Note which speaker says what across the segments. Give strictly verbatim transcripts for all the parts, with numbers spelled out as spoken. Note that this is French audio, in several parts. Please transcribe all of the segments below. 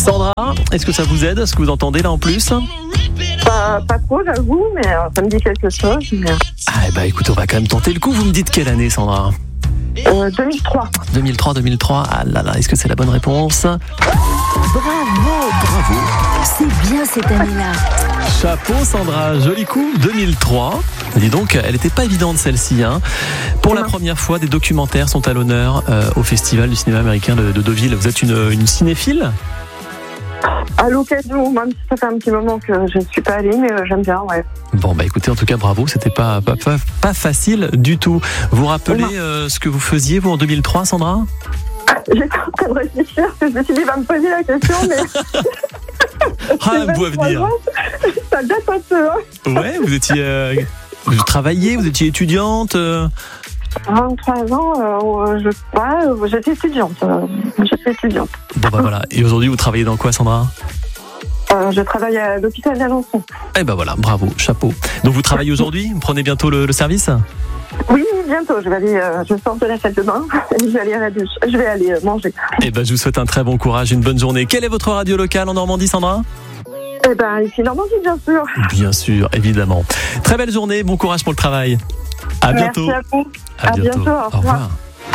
Speaker 1: Sandra, est-ce que ça vous aide, ce que vous entendez là en plus?
Speaker 2: Pas, pas trop, j'avoue, mais euh, ça me dit quelque chose. Mais...
Speaker 1: Ah bah écoutez, on va quand même tenter le coup. Vous me dites quelle année, Sandra?
Speaker 2: Euh, deux mille trois.
Speaker 1: deux mille trois, deux mille trois. Ah là là, est-ce que c'est la bonne réponse?
Speaker 3: Bravo, bravo. C'est bien cette année-là.
Speaker 1: Chapeau Sandra, joli coup, deux mille trois. Dis donc, elle n'était pas évidente celle-ci. Hein. Pour la première fois, des documentaires sont à l'honneur euh, au Festival du cinéma américain de, de Deauville. Vous êtes une, une cinéphile?
Speaker 2: À l'occasion, même si ça fait un petit moment que je ne suis pas allée, mais euh, j'aime bien, ouais.
Speaker 1: Bon bah écoutez, en tout cas bravo, c'était pas, pas, pas, pas facile du tout. Vous vous rappelez euh, ce que vous faisiez vous en deux mille trois, Sandra?
Speaker 2: J'étais en train de réfléchir, parce que je me suis dit, il va me poser la question, mais...
Speaker 1: Ah, un beau avenir.
Speaker 2: Ça date un peu, hein.
Speaker 1: Ouais, vous étiez... Euh, vous travailliez, vous étiez étudiante euh...
Speaker 2: vingt-trois ans, euh, je crois, euh, j'étais étudiante. Euh, j'étais étudiante.
Speaker 1: Bon bah voilà, et aujourd'hui vous travaillez dans quoi, Sandra?
Speaker 2: euh, Je travaille à l'hôpital d'Alençon.
Speaker 1: Eh ben voilà, bravo, chapeau. Donc vous travaillez aujourd'hui? Vous prenez bientôt le, le service?
Speaker 2: Oui, bientôt. Je vais aller, euh, je sors de la salle de bain et je vais aller à la douche. Je vais aller euh, manger.
Speaker 1: Eh ben je vous souhaite un très bon courage, une bonne journée. Quelle est votre radio locale en Normandie, Sandra?
Speaker 2: Eh ben ici Normandie, bien sûr.
Speaker 1: Bien sûr, évidemment. Très belle journée, bon courage pour le travail. À bientôt.
Speaker 2: Merci à vous.
Speaker 1: À,
Speaker 2: à
Speaker 1: bientôt.
Speaker 2: bientôt. Au revoir.
Speaker 1: Au revoir.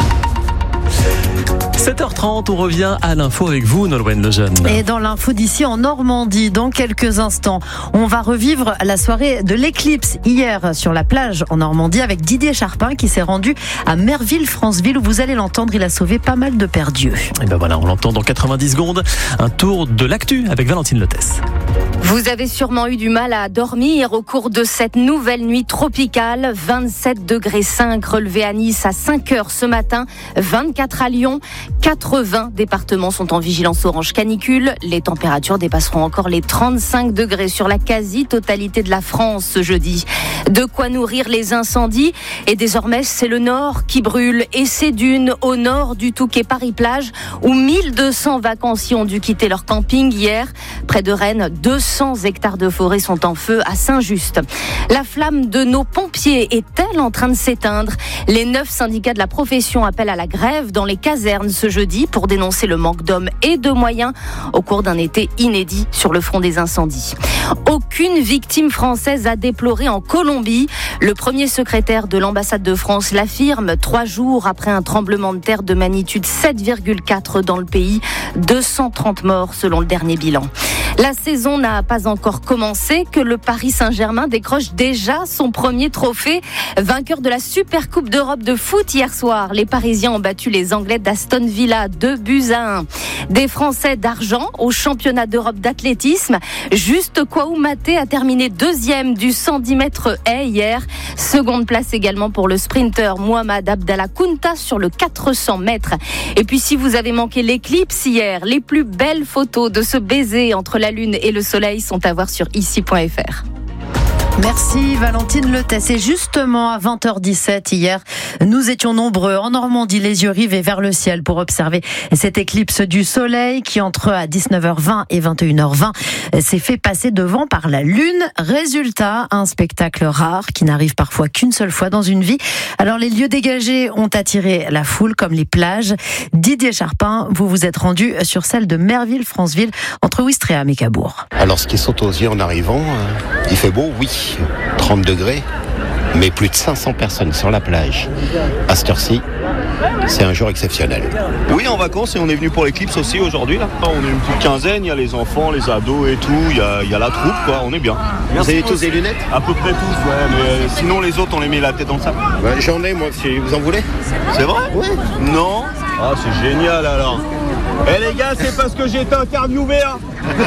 Speaker 1: sept heures trente, on revient à l'info avec vous, Nolwenn Lejeune.
Speaker 4: Et dans l'info d'ici en Normandie, dans quelques instants, on va revivre la soirée de l'éclipse hier sur la plage en Normandie avec Didier Charpin qui s'est rendu à Merville-Franceville où vous allez l'entendre, il a sauvé pas mal de perdus.
Speaker 1: Et ben voilà, on l'entend dans quatre-vingt-dix secondes. Un tour de l'actu avec Valentine Lotès.
Speaker 5: Vous avez sûrement eu du mal à dormir au cours de cette nouvelle nuit tropicale. vingt-sept degrés cinq relevés à Nice à cinq heures ce matin, vingt-quatre à Lyon. quatre-vingts départements sont en vigilance orange canicule. Les températures dépasseront encore les trente-cinq degrés sur la quasi-totalité de la France ce jeudi. De quoi nourrir les incendies. Et désormais, c'est le nord qui brûle. Et c'est Dunes, au nord du Touquet Paris-Plage, où mille deux cents vacanciers ont dû quitter leur camping hier. Près de Rennes, deux cents hectares de forêt sont en feu à Saint-Just. La flamme de nos pompiers est-elle en train de s'éteindre? Les neuf syndicats de la profession appellent à la grève dans les casernes ce jeudi pour dénoncer le manque d'hommes et de moyens au cours d'un été inédit sur le front des incendies. Aucune victime française à déplorer en Colombie. Le premier secrétaire de l'ambassade de France l'affirme trois jours après un tremblement de terre de magnitude sept virgule quatre dans le pays. deux cent trente morts selon le dernier bilan. La saison n'a pas encore commencé que le Paris Saint-Germain décroche déjà son premier trophée. Vainqueur de la Super Coupe d'Europe de foot hier soir, les Parisiens ont battu les Anglais d'Aston Villa deux buts à un. Des Français d'argent au championnat d'Europe d'athlétisme. Juste Koumaté a terminé deuxième du cent dix mètres haies hier. Seconde place également pour le sprinter Mohamed Abdallah Kounta sur le quatre cents mètres. Et puis si vous avez manqué l'éclipse hier, les plus belles photos de ce baiser entre la lune et le soleil sont à voir sur ici point f r.
Speaker 4: Merci Valentine Lotès. Et justement à vingt heures dix-sept hier, nous étions nombreux en Normandie, les yeux rivés vers le ciel pour observer cette éclipse du soleil qui entre à dix-neuf heures vingt et vingt et une heures vingt s'est fait passer devant par la lune. Résultat, un spectacle rare qui n'arrive parfois qu'une seule fois dans une vie. Alors les lieux dégagés ont attiré la foule comme les plages. Didier Charpin, vous vous êtes rendu sur celle de Merville-Franceville entre Ouistreham et Cabourg.
Speaker 6: Alors ce qui saute aux yeux en arrivant, euh, il fait beau, oui. trente degrés, mais plus de cinq cents personnes sur la plage. À cette heure-ci, c'est un jour exceptionnel.
Speaker 7: Oui, en vacances, et on est venu pour l'éclipse aussi aujourd'hui. Là. On est une petite quinzaine, il y a les enfants, les ados et tout, il y a, il y a la troupe, quoi. On est bien.
Speaker 6: Vous avez tous des lunettes?
Speaker 7: À peu près tous, ouais, mais euh, sinon les autres, on les met la tête dans le sac.
Speaker 6: Ouais, j'en ai, moi, si vous en voulez.
Speaker 7: C'est vrai?
Speaker 6: Ouais.
Speaker 7: Non? Ah, c'est génial alors. Eh hey, les gars, c'est parce que j'ai été interviewé, hein.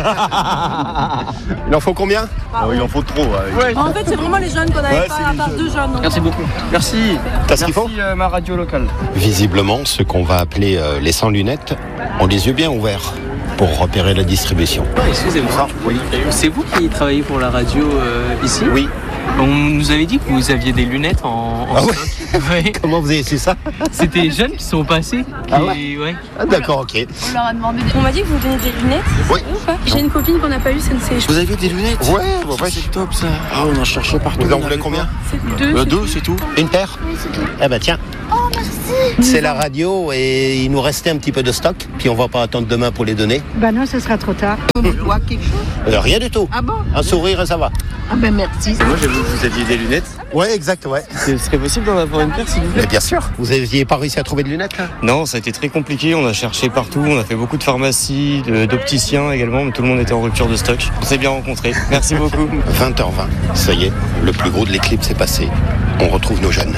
Speaker 6: Il en faut combien?
Speaker 7: Ah, il en faut trop. Ouais.
Speaker 8: Ouais. En fait, c'est vraiment les jeunes qu'on n'avait
Speaker 7: ouais,
Speaker 8: pas à part deux jeunes.
Speaker 9: Merci beaucoup. Merci.
Speaker 6: T'as ce qu'il faut?
Speaker 9: Merci euh, ma radio locale.
Speaker 6: Visiblement, ce qu'on va appeler euh, les sans lunettes ont les yeux bien ouverts pour repérer la distribution.
Speaker 9: Oh, excusez-moi. Oui. C'est vous qui travaillez pour la radio euh, ici?
Speaker 6: Oui.
Speaker 9: On nous avait dit que vous aviez des lunettes en, en
Speaker 6: ah
Speaker 9: stock.
Speaker 6: Ouais.
Speaker 9: Oui.
Speaker 6: Comment vous avez su ça?
Speaker 9: C'était les jeunes qui sont passés.
Speaker 6: Ah
Speaker 9: et, ouais.
Speaker 6: Ah, d'accord, ok.
Speaker 8: On leur a demandé. On m'a dit que vous donnez des lunettes.
Speaker 6: Oui.
Speaker 8: Ou pas? J'ai une copine qu'on n'a pas eue, c'est
Speaker 7: Vous avez vu des lunettes?
Speaker 6: Ouais, bon, ouais.
Speaker 7: C'est top ça. Ah, on en cherchait partout.
Speaker 6: Vous en voulez combien?
Speaker 8: deux.
Speaker 7: Bah, deux, c'est tout.
Speaker 6: Une paire? Eh ben tiens.
Speaker 3: Oh, merci.
Speaker 6: C'est la radio et il nous restait un petit peu de stock, puis on va pas attendre demain pour les donner.
Speaker 10: Bah non, ce sera trop tard. On doit quelque chose?
Speaker 6: Euh, rien du tout.
Speaker 10: Ah bon?
Speaker 6: Un sourire et ça va.
Speaker 10: Ah ben merci.
Speaker 7: Moi, j'ai vu que vous aviez des lunettes.
Speaker 6: Ouais, exact, ouais.
Speaker 7: Ce serait possible d'en avoir une paire, s'il vous plaît?
Speaker 6: Mais bien sûr. Vous aviez pas réussi à trouver de lunettes là?
Speaker 11: Non, ça a été très compliqué. On a cherché partout. On a fait beaucoup de pharmacies, de- d'opticiens également, mais tout le monde était en rupture de stock. On s'est bien rencontrés. Merci beaucoup.
Speaker 6: vingt heures vingt. Ça y est, le plus gros de l'éclipse est passé. On retrouve nos jeunes.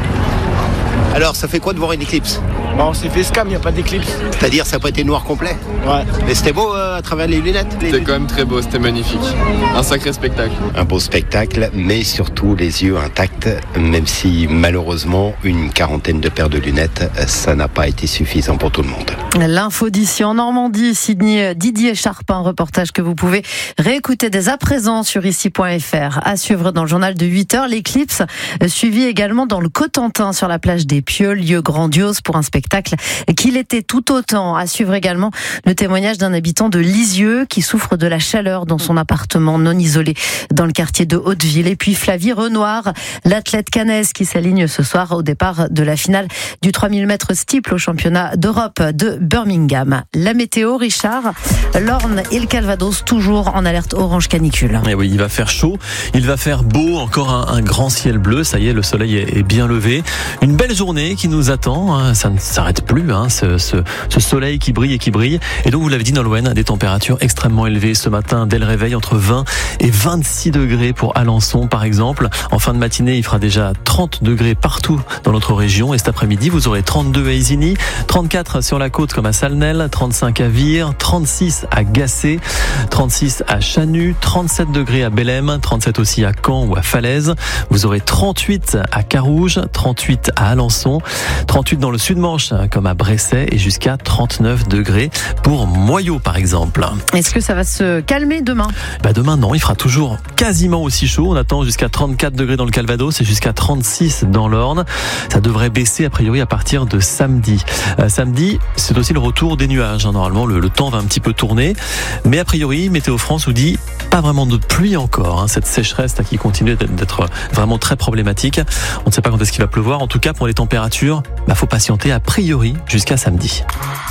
Speaker 6: Alors, ça fait quoi de voir une éclipse?
Speaker 7: Bon, c'est facecam, il n'y a pas d'éclipse.
Speaker 6: C'est-à-dire, ça n'a pas été noir complet?
Speaker 7: Ouais.
Speaker 6: Mais c'était beau euh, à travers les lunettes?
Speaker 12: C'était quand même très beau, c'était magnifique. Un sacré spectacle.
Speaker 6: Un beau spectacle, mais surtout les yeux intacts, même si malheureusement, une quarantaine de paires de lunettes, ça n'a pas été suffisant pour tout le monde.
Speaker 4: L'info d'ici en Normandie, signé Didier Charpin, reportage que vous pouvez réécouter dès à présent sur ici point f r. À suivre dans le journal de huit heures, l'éclipse suivi également dans le Cotentin sur la plage des Pieux, lieu grandiose pour un spectacle qu'il était tout autant. À suivre également le témoignage d'un habitant de Lisieux qui souffre de la chaleur dans son appartement non isolé dans le quartier de Hauteville. Et puis Flavie Renoir, l'athlète caennaise qui s'aligne ce soir au départ de la finale du trois mille mètres steeple au championnat d'Europe de Birmingham. La météo, Richard, l'Orne et le Calvados toujours en alerte orange canicule.
Speaker 1: Et oui, il va faire chaud, il va faire beau, encore un, un grand ciel bleu, ça y est, le soleil est, est bien levé. Une belle journée qui nous attend, hein, ça ne s'arrête plus, hein, ce, ce, ce soleil qui brille et qui brille. Et donc, vous l'avez dit, Nolwenn, des températures extrêmement élevées ce matin, dès le réveil, entre vingt et vingt-six degrés pour Alençon, par exemple. En fin de matinée, il fera déjà trente degrés partout dans notre région. Et cet après-midi, vous aurez trente-deux à Isigny, trente-quatre sur la côte comme à Salnel, trente-cinq à Vire, trente-six à Gacé, trente-six à Chanu, trente-sept degrés à Bellem, trente-sept aussi à Caen ou à Falaise. Vous aurez trente-huit à Carouge, trente-huit à Alençon, trente-huit dans le Sud-Manche comme à Bresset et jusqu'à trente-neuf degrés pour Moyaux par exemple.
Speaker 4: Est-ce que ça va se calmer demain?
Speaker 1: Bah demain non, il fera toujours quasiment aussi chaud. On attend jusqu'à trente-quatre degrés dans le Calvados et jusqu'à trente-six dans l'Orne. Ça devrait baisser a priori à partir de samedi. Euh, samedi, c'est aussi le retour des nuages. Hein. Normalement, le, le temps va un petit peu tourner. Mais a priori, Météo France vous dit pas vraiment de pluie encore. Hein. Cette sécheresse là, qui continue d'être vraiment très problématique. On ne sait pas quand est-ce qu'il va pleuvoir. En tout cas, pour les températures, bah, faut patienter a priori jusqu'à samedi.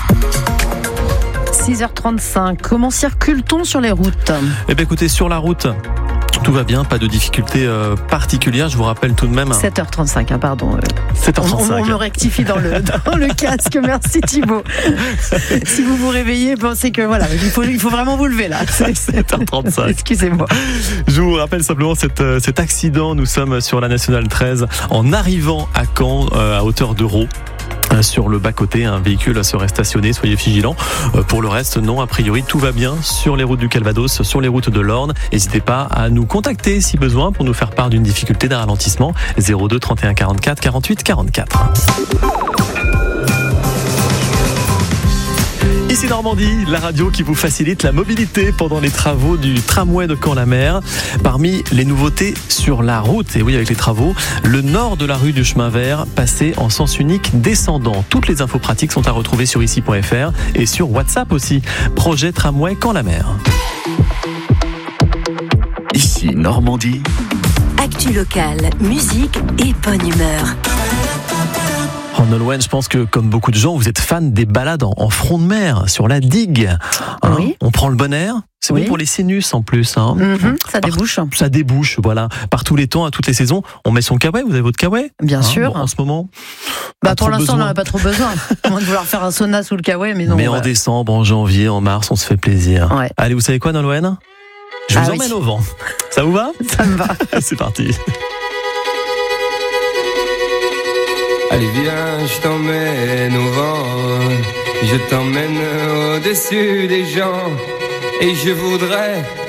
Speaker 4: six heures trente-cinq. Comment circule-t-on sur les routes?
Speaker 1: Eh bien, écoutez, sur la route, tout va bien, pas de difficultés euh, particulières. Je vous rappelle tout de même.
Speaker 4: sept heures trente-cinq, hein, pardon.
Speaker 1: sept heures trente-cinq.
Speaker 4: On, on me rectifie dans le, dans le casque. Merci Thibaut. Si vous vous réveillez, pensez que voilà, il faut, il faut vraiment vous lever là. C'est, c'est...
Speaker 1: sept heures trente-cinq.
Speaker 4: Excusez-moi.
Speaker 1: Je vous rappelle simplement cet, cet accident. Nous sommes sur la Nationale treize en arrivant à Caen, euh, à hauteur d'Euro. Sur le bas-côté, un véhicule serait stationné, soyez vigilants. Pour le reste, non, a priori, tout va bien sur les routes du Calvados, sur les routes de l'Orne. N'hésitez pas à nous contacter si besoin pour nous faire part d'une difficulté d'un ralentissement. zéro deux trente et un quarante-quatre quarante-huit quarante-quatre. Ici Normandie, la radio qui vous facilite la mobilité pendant les travaux du tramway de Caen-la-Mer. Parmi les nouveautés sur la route, et oui avec les travaux, le nord de la rue du Chemin Vert passé en sens unique descendant. Toutes les infos pratiques sont à retrouver sur ici point f r et sur WhatsApp aussi. Projet tramway Caen-la-Mer.
Speaker 3: Ici Normandie. Actu locale, musique et bonne humeur.
Speaker 1: En Nolwenn, je pense que comme beaucoup de gens, vous êtes fan des balades en, en front de mer, sur la digue. Hein,
Speaker 4: oui.
Speaker 1: On prend le bon air. C'est
Speaker 4: oui.
Speaker 1: bon pour les sinus en plus. Hein.
Speaker 4: Mm-hmm, ça
Speaker 1: Par,
Speaker 4: débouche.
Speaker 1: Ça débouche, voilà. Par tous les temps, à toutes les saisons, on met son kawaii. Vous avez votre kawaii?
Speaker 4: Bien
Speaker 1: hein,
Speaker 4: sûr.
Speaker 1: Bon, en ce moment,
Speaker 4: bah pour l'instant, besoin. On n'en a pas trop besoin. À moins de vouloir faire un sauna sous le kawaii, mais non.
Speaker 1: Mais
Speaker 4: ouais.
Speaker 1: en décembre, en janvier, en mars, on se fait plaisir.
Speaker 4: Ouais.
Speaker 1: Allez, vous savez quoi, Nolwenn? Je vous
Speaker 4: ah,
Speaker 1: emmène
Speaker 4: oui.
Speaker 1: au vent. Ça vous va?
Speaker 4: Ça me va.
Speaker 1: C'est parti.
Speaker 13: Allez viens, je t'emmène au vent, je t'emmène au-dessus des gens, et je voudrais